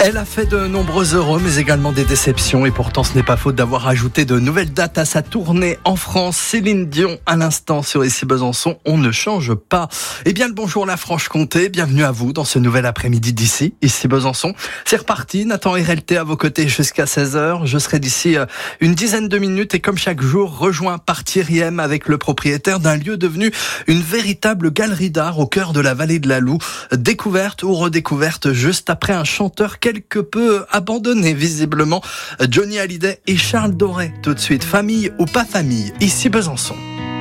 Elle a fait de nombreux heureux, mais également des déceptions. Et pourtant, ce n'est pas faute d'avoir ajouté de nouvelles dates à sa tournée en France. Céline Dion, à l'instant, sur Ici Besançon, on ne change pas. Eh bien, le bonjour la Franche-Comté. Bienvenue à vous dans ce nouvel après-midi d'ici, Ici Besançon. C'est reparti. Nathan RLT à vos côtés jusqu'à 16h. Je serai d'ici une dizaine de minutes et comme chaque jour, rejoint par Thierry M avec le propriétaire d'un lieu devenu une véritable galerie d'art au cœur de la vallée de la Loue. Découverte ou redécouverte juste après un chanteur quelque peu abandonné visiblement, Johnny Hallyday et Charles Doré. Tout de suite, famille ou pas famille, ici Besançon.